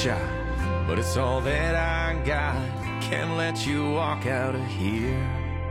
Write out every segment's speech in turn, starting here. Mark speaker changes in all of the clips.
Speaker 1: shot, but it's all that I got. Can't let you walk out of here.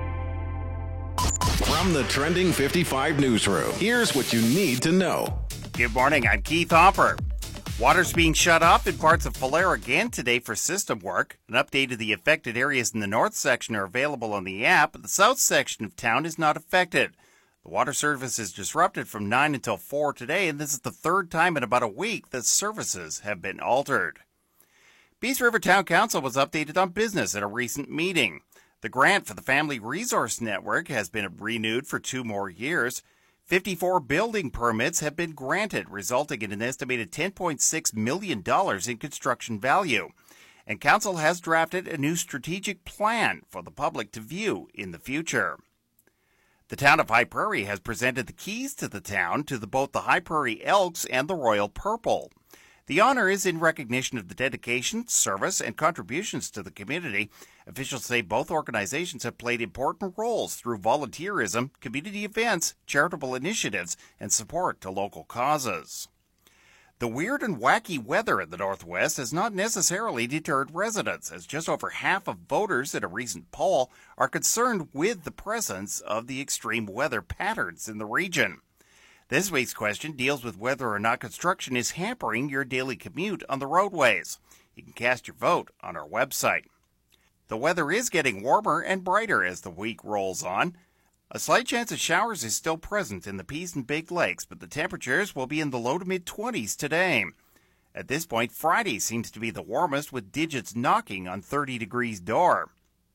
Speaker 2: From the Trending 55 newsroom, here's what you need to know.
Speaker 3: Good morning, I'm Keith Hopper. Water's being shut off in parts of Falera again today for system work. An update of the affected areas in the north section are available on the app, but the south section of town is not affected. The water service is disrupted from 9 until 4 today, and this is the third time in about a week that services have been altered. Peace River Town Council was updated on business at a recent meeting. The grant for the Family Resource Network has been renewed for 2 more years. 54 building permits have been granted, resulting in an estimated $10.6 million in construction value. And Council has drafted a new strategic plan for the public to view in the future. The town of High Prairie has presented the keys to the town to both the High Prairie Elks and the Royal Purple. The honor is in recognition of the dedication, service, and contributions to the community. Officials say both organizations have played important roles through volunteerism, community events, charitable initiatives, and support to local causes. The weird and wacky weather in the Northwest has not necessarily deterred residents, as just over half of voters in a recent poll are concerned with the presence of the extreme weather patterns in the region. This week's question deals with whether or not construction is hampering your daily commute on the roadways. You can cast your vote on our website. The weather is getting warmer and brighter as the week rolls on. A slight chance of showers is still present in the Peace and Big Lakes, but the temperatures will be in the low to mid-20s today. At this point, Friday seems to be the warmest, with digits knocking on 30 degrees door.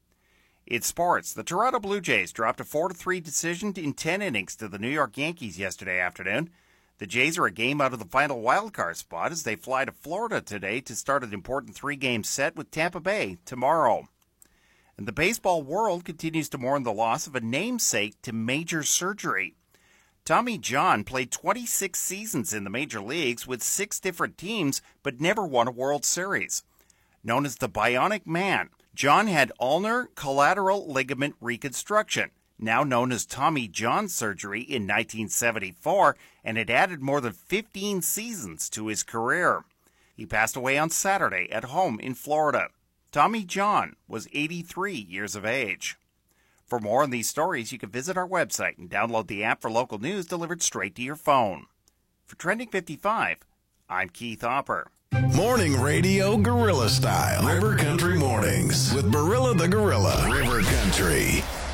Speaker 3: In sports, the Toronto Blue Jays dropped a 4-3 decision in 10 innings to the New York Yankees yesterday afternoon. The Jays are a game out of the final wildcard spot as they fly to Florida today to start an important 3-game set with Tampa Bay tomorrow. And the baseball world continues to mourn the loss of a namesake to major surgery. Tommy John played 26 seasons in the major leagues with 6 different teams, but never won a World Series. Known as the Bionic Man, John had ulnar collateral ligament reconstruction, now known as Tommy John surgery, in 1974, and it added more than 15 seasons to his career. He passed away on Saturday at home in Florida. Tommy John was 83 years of age. For more on these stories, you can visit our website and download the app for local news delivered straight to your phone. For Trending 55, I'm Keith Hopper.
Speaker 2: Morning radio guerrilla style. River Country Mornings with Barilla the Gorilla. River Country.